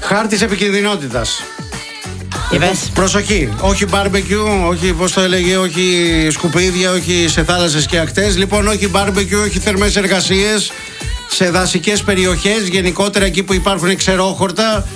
Χάρτης επικινδυνότητας. Προσοχή, όχι barbecue, όχι πώς το έλεγε, όχι σκουπίδια, όχι σε θάλασσες και ακτές. Λοιπόν, όχι barbecue, όχι θερμές εργασίες σε δασικές περιοχές, γενικότερα εκεί που υπάρχουν ξερόχορτα.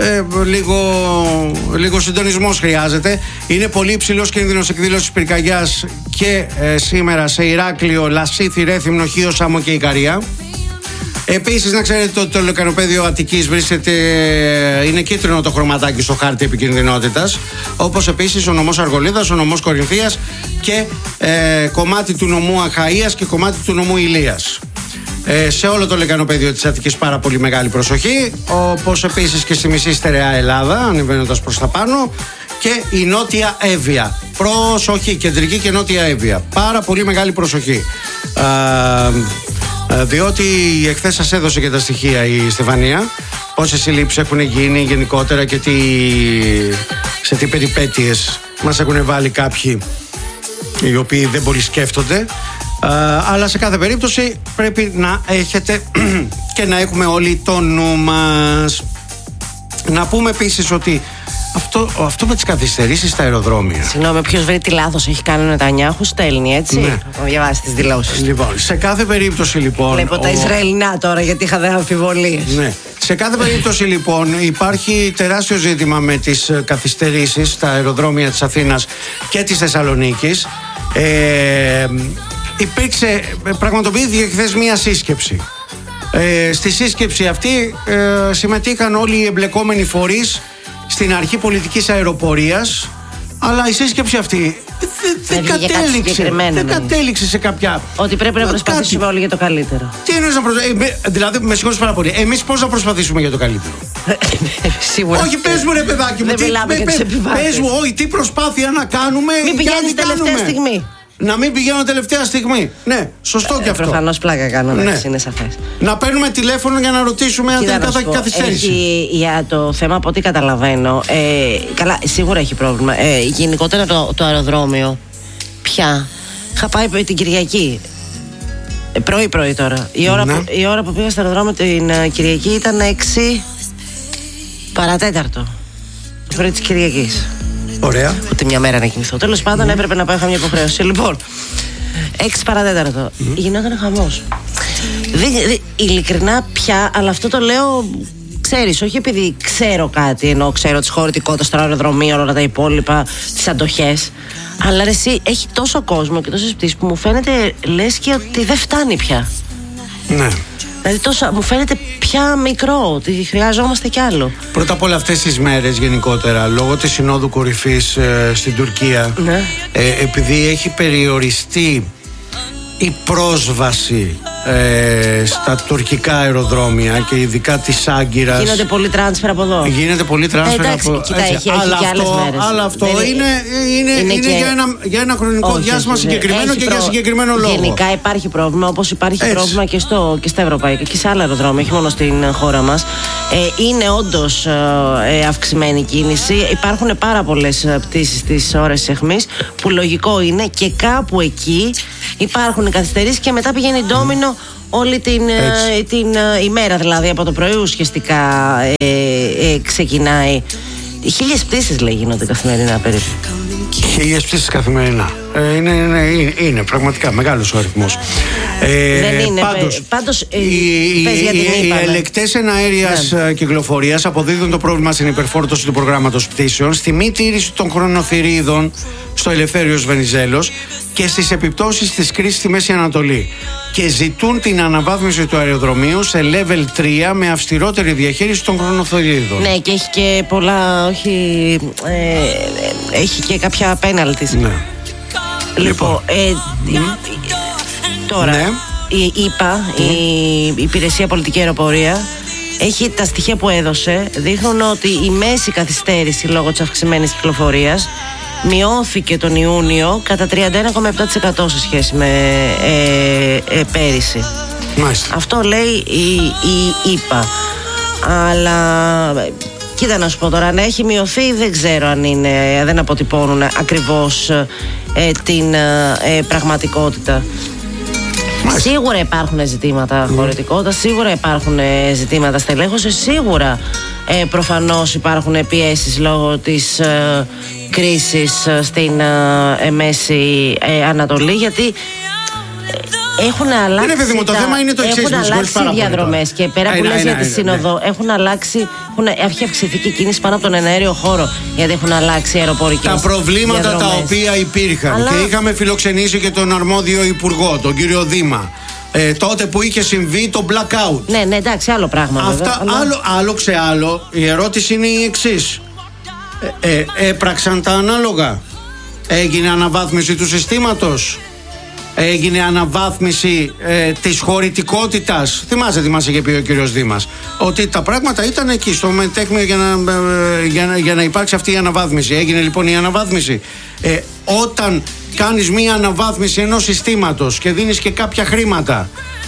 Λίγο συντονισμός χρειάζεται. Είναι πολύ υψηλός κίνδυνος εκδήλωσης πυρκαγιάς και σήμερα σε Ηράκλειο, Λασίθι, Ρέθυμνο, Χίο, Σάμο και Ικαρία. Επίσης, να ξέρετε ότι το λεκανοπέδιο Αττικής είναι κίτρινο το χρωματάκι στο χάρτη επικινδυνότητας. Όπως επίσης ο νομός Αργολίδας, ο νομός Κορινθίας και κομμάτι του νομού Αχαΐας και κομμάτι του νομού Ηλίας. Σε όλο το λεκανοπέδιο της Αττικής πάρα πολύ μεγάλη προσοχή. Όπως επίσης και στη μισή στερεά Ελλάδα, ανεβαίνοντας προς τα πάνω. Και η Νότια Εύβοια. Προσοχή, κεντρική και Νότια Εύβοια. Πάρα πολύ μεγάλη προσοχή. Διότι εχθές σας έδωσε και τα στοιχεία η Στεφανία, πόσες συλλήψεις έχουν γίνει γενικότερα και σε τι περιπέτειες μας έχουν βάλει κάποιοι οι οποίοι δεν πολύ σκέφτονται. Αλλά σε κάθε περίπτωση πρέπει να έχετε και να έχουμε όλοι το νου μας. Να πούμε επίσης ότι αυτό με τις καθυστερήσεις στα αεροδρόμια. Συγγνώμη, ποιος βρει τι λάθος έχει κάνει ο Νετανιάχου, στέλνει, έτσι. Ναι. Θα διαβάσει τις δηλώσεις. Λοιπόν, σε κάθε περίπτωση λοιπόν. Βλέπω τα Ισραηλινά τώρα, γιατί είχα αμφιβολίες. Ναι. Σε κάθε περίπτωση λοιπόν υπάρχει τεράστιο ζήτημα με τις καθυστερήσεις στα αεροδρόμια της Αθήνας και της Θεσσαλονίκης. Πραγματοποιήθηκε χθες μία σύσκεψη. Στη σύσκεψη αυτή συμμετείχαν όλοι οι εμπλεκόμενοι φορείς στην αρχή πολιτικής αεροπορίας, αλλά η σύσκεψη αυτή δεν κατέληξε σε κάποια. Ότι πρέπει να προσπαθήσουμε όλοι για το καλύτερο. Τι εννοείς να προσπαθήσουμε? Δηλαδή, με συγχωρείς πάρα πολύ. Εμείς πώς να προσπαθήσουμε για το καλύτερο? Σίγουρα. Όχι, πες μου ρε παιδάκι μου. Πες μου, όχι, τι προσπάθεια να κάνουμε. Μην πηγαίνεις τελευταία στιγμή. Να μην πηγαίνω τελευταία στιγμή. Ναι, σωστό κι αυτό. Προφανώς πλάκα κάνω, ναι. Είναι σαφές. Να παίρνουμε τηλέφωνο για να ρωτήσουμε αν τελικά θα έχει καθυστέρηση. Για το θέμα, από ό,τι καταλαβαίνω, καλά, σίγουρα έχει πρόβλημα. Γενικότερα το αεροδρόμιο, πια. Είχα πάει την Κυριακή. Πρωί τώρα. Η ώρα που πήγα στο αεροδρόμιο την Κυριακή ήταν 6 παρατέταρτο. Το πρωί της Κυριακής. Ωραία. Ούτε μια μέρα να κοιμηθώ. Τέλος πάντων, έπρεπε να πάω, είχα μια υποχρέωση. Λοιπόν, 6 παρατέταρτο. Γινόταν χαμός. Ειλικρινά πια, αλλά αυτό το λέω, ξέρεις, όχι επειδή ξέρω κάτι, ενώ ξέρω τις χωρητικότητες των αεροδρομίων, όλα τα υπόλοιπα, τις αντοχές. Αλλά ρε, εσύ, έχει τόσο κόσμο και τόσες πτήσεις που μου φαίνεται λες και ότι δεν φτάνει πια. Ναι. Δηλαδή μου φαίνεται πια μικρό, ότι χρειάζομαστε κι άλλο. Πρώτα απ' όλα αυτές τις μέρες γενικότερα, λόγω της Συνόδου Κορυφής στην Τουρκία, ναι. Επειδή έχει περιοριστεί η πρόσβαση στα τουρκικά αεροδρόμια και ειδικά της Άγκυρας. Γίνονται πολύ τράνσφερ από εδώ. Γίνεται πολύ τράνσφερ από εδώ. Αλλά αυτό είναι για ένα χρονικό διάστημα συγκεκριμένο και για συγκεκριμένο λόγο. Γενικά υπάρχει πρόβλημα, όπως υπάρχει πρόβλημα και στα ευρωπαϊκά και σε άλλα αεροδρόμια, όχι μόνο στην χώρα μας. Είναι όντως αυξημένη κίνηση. Υπάρχουν πάρα πολλές πτήσεις στις ώρες αιχμής, που λογικό είναι, και κάπου εκεί υπάρχουν καθυστερήσεις και μετά πηγαίνει ντόμινο όλη την ημέρα, δηλαδή από το πρωί ουσιαστικά ξεκινάει. 1000 πτήσεις λέει γίνονται καθημερινά περίπου. 1000 πτήσεις καθημερινά. Είναι πραγματικά μεγάλος ο αριθμός. Δεν είναι. Πάντως οι ελεκτές εναέριας κυκλοφορίας αποδίδουν το πρόβλημα στην υπερφόρτωση του προγράμματος πτήσεων, στη μη τήρηση των χρονοθυρίδων στο Ελευθέριος Βενιζέλος και στις επιπτώσεις της κρίσης στη Μέση Ανατολή, και ζητούν την αναβάθμιση του αεροδρομίου σε level 3 με αυστηρότερη διαχείριση των χρονοθυρίδων. Ναι, και έχει και πολλά, έχει και κάποια πέναλτις. Ναι. Λοιπόν, τώρα ναι. η ΕΠΑ, η Υπηρεσία Πολιτική Αεροπορία, έχει τα στοιχεία που έδωσε, δείχνουν ότι η μέση καθυστέρηση λόγω της αυξημένης κυκλοφορίας μειώθηκε τον Ιούνιο κατά 31,7% σε σχέση με πέρυσι. Μάλιστα. Αυτό λέει η ΕΠΑ. Αλλά κοίτα να σου πω τώρα, αν έχει μειωθεί δεν ξέρω αν δεν αποτυπώνουν ακριβώς την πραγματικότητα. Μάλιστα. Σίγουρα υπάρχουν ζητήματα χωρητικότητας, σίγουρα υπάρχουν ζητήματα στελέχωσης, σίγουρα Προφανώς υπάρχουν πιέσεις λόγω της κρίσης στην Μέση Ανατολή, γιατί έχουν αλλάξει. Είναι παιδί μου, το θέμα είναι το εξής. Έχουν αλλάξει οι διαδρομές και πέρα που λες για τη σύνοδο, έχουν αλλάξει. Έχει αυξηθεί και κίνηση πάνω από τον εναέριο χώρο, γιατί έχουν αλλάξει αεροπορικές τα προβλήματα διαδρομές. Τα οποία υπήρχαν. Και είχαμε φιλοξενήσει και τον αρμόδιο υπουργό, τον κύριο Δήμα. Τότε που είχε συμβεί το blackout. Ναι, εντάξει, άλλο πράγμα. Αυτά, βέβαια, άλλο ξεάλλο. Η ερώτηση είναι η εξής. Έπραξαν τα ανάλογα. Έγινε αναβάθμιση του συστήματος. Έγινε αναβάθμιση της χωρητικότητας. Θυμάσαι τι μας είχε πει ο κύριος Δήμας, ότι τα πράγματα ήταν εκεί στο μετέχμιο για να υπάρξει αυτή η αναβάθμιση. Έγινε λοιπόν η αναβάθμιση. Όταν κάνεις μία αναβάθμιση ενός συστήματος και δίνεις και κάποια χρήματα,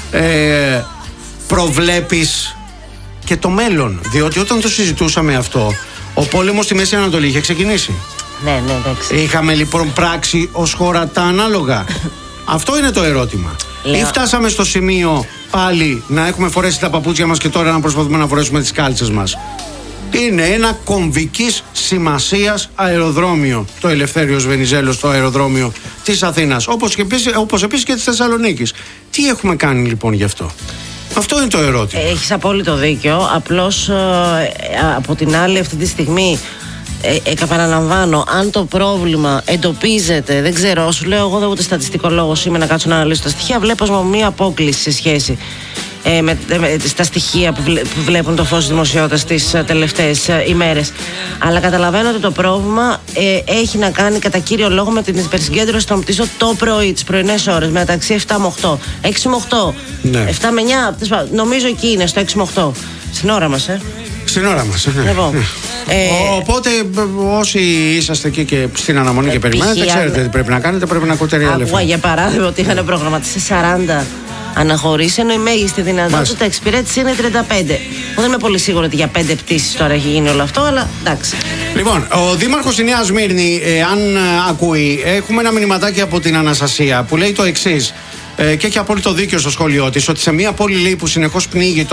προβλέπεις και το μέλλον. Διότι όταν το συζητούσαμε αυτό, ο πόλεμος στη Μέση Ανατολή είχε ξεκινήσει. Ναι, εντάξει. Είχαμε λοιπόν πράξει ως χώρα τα ανάλογα. Αυτό είναι το ερώτημα. Ή φτάσαμε στο σημείο πάλι να έχουμε φορέσει τα παπούτσια μας και τώρα να προσπαθούμε να φορέσουμε τις κάλτσες μας. Είναι ένα κομβικής σημασίας αεροδρόμιο το Ελευθέριος Βενιζέλος, το αεροδρόμιο της Αθήνας, όπως επίσης και της Θεσσαλονίκης. Τι έχουμε κάνει λοιπόν γι' αυτό? Αυτό είναι το ερώτημα. Έχεις απόλυτο δίκιο. Απλώς από την άλλη αυτή τη στιγμή επαναλαμβάνω, αν το πρόβλημα εντοπίζεται, δεν ξέρω, σου λέω εγώ, δεν ούτε στατιστικολόγος είμαι να κάτσω να αναλύσω τα στοιχεία, βλέπω μόνο μία απόκληση σε σχέση στα στοιχεία που βλέπουν το φως δημοσιότητας τις τελευταίες ημέρες. Αλλά καταλαβαίνω ότι το πρόβλημα έχει να κάνει κατά κύριο λόγο με την υπερσυγκέντρωση των πτήσεων το πρωί, τις πρωινές ώρες, μεταξύ 7 με 8, 6 με 8, ναι. 7 με 9, νομίζω εκεί είναι, στο 6 με 8, στην ώρα μας, Στην ώρα μας, ναι. Λοιπόν, οπότε όσοι είσαστε εκεί και στην αναμονή και περιμένετε, ξέρετε τι πρέπει να κάνετε, πρέπει να ακούτε Real FM. Άκουγα για παράδειγμα ότι είχαν προγραμματίσει 40 αναχωρήσεις, ενώ η μέγιστη δυνατότητα εξυπηρέτηση είναι 35. Δεν είμαι πολύ σίγουρη ότι για 5 πτήσεις τώρα έχει γίνει όλο αυτό, αλλά εντάξει. Λοιπόν, ο δήμαρχος στη Νέα Σμύρνη, αν ακούει, έχουμε ένα μηνυματάκι από την Αναστασία που λέει το εξής. Και έχει απόλυτο δίκιο στο σχόλιο της, ότι σε μια πόλη, λέει, που συνεχώς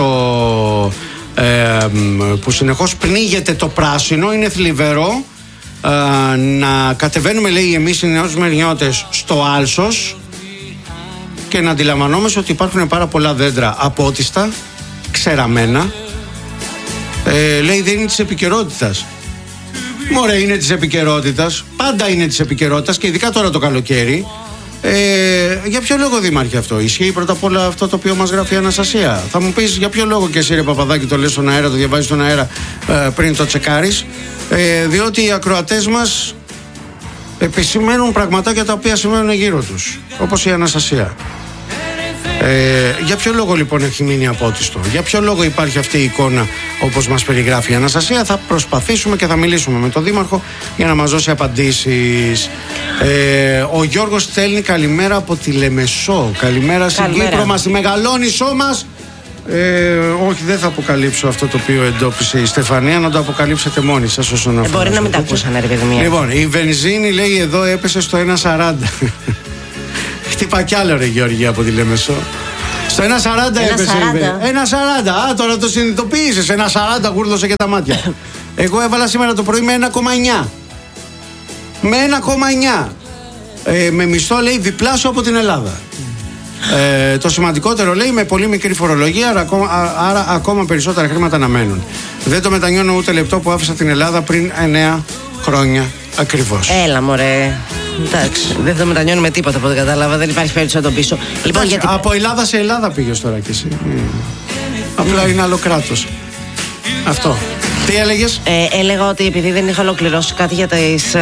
πνίγεται το πράσινο, είναι θλιβερό να κατεβαίνουμε, λέει, εμείς οι νεοσμερνιώτες στο Άλσος και να αντιλαμβανόμαστε ότι υπάρχουν πάρα πολλά δέντρα απότιστα, ξεραμένα. Λέει, δεν είναι της επικαιρότητας. Μωρέ, είναι της επικαιρότητας. Πάντα είναι της επικαιρότητας και ειδικά τώρα το καλοκαίρι. Για ποιο λόγο, δήμαρχε, αυτό? Ισχύει πρώτα απ' όλα αυτό το οποίο μας γράφει η Αναστασία? Θα μου πεις για ποιο λόγο και εσύ, ρε Παπαδάκη, το λες στον αέρα, το διαβάζεις στον αέρα πριν το τσεκάρεις? Διότι οι ακροατές μας επισημαίνουν πραγματάκια τα οποία σημαίνουν γύρω τους, όπως η Αναστασία. Για ποιο λόγο λοιπόν έχει μείνει απότιστο? Για ποιο λόγο υπάρχει αυτή η εικόνα όπως μας περιγράφει η Αναστασία? Θα προσπαθήσουμε και θα μιλήσουμε με τον Δήμαρχο για να μας δώσει απαντήσεις. Ο Γιώργος στέλνει καλημέρα από τη Λεμεσό. Καλημέρα στην Κύπρο μας, στη Μεγαλόνισσό μας. Όχι, δεν θα αποκαλύψω αυτό το οποίο εντόπισε η Στεφανία, να το αποκαλύψετε μόνοι σας όσον αφορά. Μπορεί να μην τα ακούσαν, ρε παιδί μου. Λοιπόν, η βενζίνη, λέει, εδώ έπεσε στο 1,40. Χτύπα κι άλλο, ρε Γεωργία, από τη Λεμεσό. Στο 1,40 έπεσε. 1,40. Α, τώρα το συνειδητοποίησες. 1,40 γούρδωσε και τα μάτια. Εγώ έβαλα σήμερα το πρωί με 1,9. Με 1,9. Με μισθό, λέει, διπλάσιο από την Ελλάδα. Το σημαντικότερο, λέει, με πολύ μικρή φορολογία, άρα ακόμα περισσότερα χρήματα να μένουν. Δεν το μετανιώνω ούτε λεπτό που άφησα την Ελλάδα πριν 9 χρόνια ακριβώς. Έλα, μωρέ. Εντάξει, δεν το μετανιώνουμε τίποτα από ό,τι κατάλαβα, δεν υπάρχει περίπτωση να τον πείσω. Λοιπόν, γιατί... Από Ελλάδα σε Ελλάδα πήγες τώρα κι εσύ. Απλά είναι άλλο κράτος. Αυτό. Τι έλεγες? Έλεγα ότι επειδή δεν είχα ολοκληρώσει κάτι για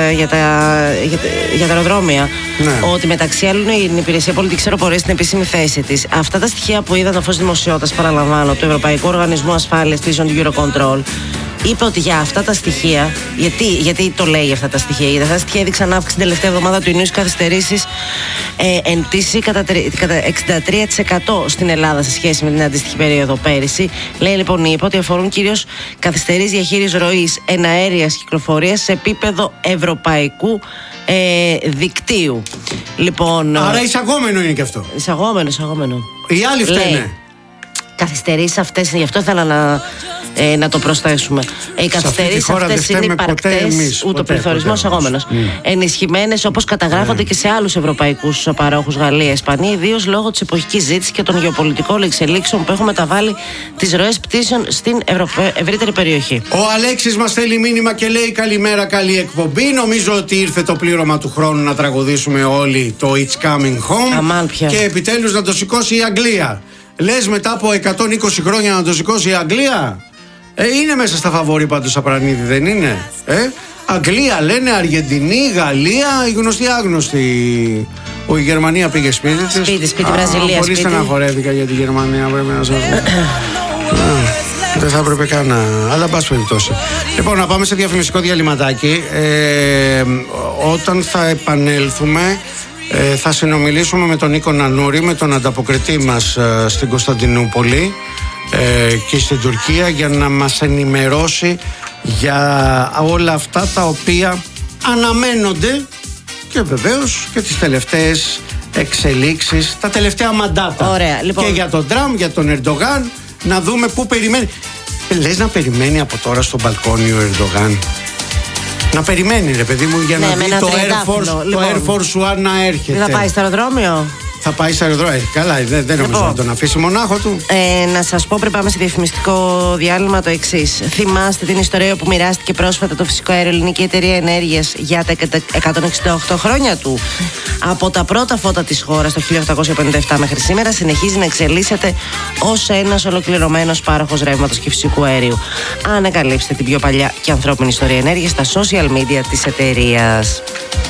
τα αεροδρόμια, ναι, ότι μεταξύ άλλων η Υπηρεσία Πολιτικής Αεροπορίας στην επίσημη θέση της, αυτά τα στοιχεία που είδα το φως δημοσιότητας, παραλαμβάνω, του Ευρωπαϊκού Οργανισμού Ασφάλειας Πτήσεων, του Eurocontrol, είπε ότι για αυτά τα στοιχεία, γιατί το λέει αυτά τα στοιχεία? Γιατί αυτά τα στοιχεία έδειξαν αύξηση την τελευταία εβδομάδα του Ιουνίου στις καθυστερήσεις εν πτήση κατά 63% στην Ελλάδα σε σχέση με την αντίστοιχη περίοδο πέρυσι. Λέει λοιπόν, είπε ότι αφορούν κυρίως καθυστερήσεις διαχείρισης ροής εναέριας κυκλοφορίας σε επίπεδο ευρωπαϊκού δικτύου. Λοιπόν, άρα εισαγόμενο είναι και αυτό. Εισαγόμενο. Οι άλλοι φταίνε. Καθυστερήσεις αυτές, γι' αυτό ήθελα να το προσθέσουμε. Οι καθυστερήσεις αυτές είναι υπαρκτές, ούτε ο πληθωρισμός αγόμενος. Ενισχυμένες όπως καταγράφονται και σε άλλους ευρωπαϊκούς παρόχους, Γαλλία, Ισπανία, ιδίως λόγω της εποχικής ζήτησης και των γεωπολιτικών εξελίξεων που έχουν μεταβάλει τις ροές πτήσεων στην ευρύτερη περιοχή. Ο Αλέξης μας στέλνει μήνυμα και λέει: καλημέρα, καλή εκπομπή. Νομίζω ότι ήρθε το πλήρωμα του χρόνου να τραγουδήσουμε όλοι το It's Coming Home. Αμάν πια. Και επιτέλους να το σηκώσει η Αγγλία. Λες μετά από 120 χρόνια να το σηκώσει η Αγγλία? Είναι μέσα στα φαβόρι πάντως Απρανίδη, δεν είναι? Αγγλία λένε, Αργεντινή, Γαλλία, οι γνωστοί άγνωστοι. Η Γερμανία πήγε σπίτι της. Σπίτι, Βραζιλία. Πολύ στεναχωρέθηκα για τη Γερμανία, πρέπει να σας πω. Δεν θα έπρεπε καν να. Αλλά εν πάση περιπτώσει. Λοιπόν, να πάμε σε διαφημιστικό διαλυματάκι. Όταν θα επανέλθουμε, θα συνομιλήσουμε με τον Νίκο Νανούρη, με τον ανταποκριτή μας στην Κωνσταντινούπολη και στην Τουρκία, για να μας ενημερώσει για όλα αυτά τα οποία αναμένονται και βεβαίως και τις τελευταίες εξελίξεις, τα τελευταία μαντάτα. Ωραία, λοιπόν. Και για τον Τραμπ, για τον Ερντογάν, να δούμε πού περιμένει. Λες να περιμένει από τώρα στο μπαλκόνι ο Ερντογάν? Να περιμένει, ρε παιδί μου, για να δει το Air Force One να έρχεται. Δεν θα πάει στο αεροδρόμιο? Θα πάει στο αεροδρόμιο. Καλά, δεν νομίζω να τον αφήσει μονάχο του. Να σας πω πριν πάμε σε διαφημιστικό διάλειμμα το εξής. Θυμάστε την ιστορία που μοιράστηκε πρόσφατα το φυσικό αέριο Ελληνική Εταιρεία Ενέργειας για τα 168 χρόνια του? Από τα πρώτα φώτα της χώρας το 1857 μέχρι σήμερα συνεχίζει να εξελίσσεται ως ένας ολοκληρωμένος πάροχος ρεύματος και φυσικού αερίου. Ανακαλύψτε την πιο παλιά και ανθρώπινη ιστορία ενέργειας στα social media της εταιρείας.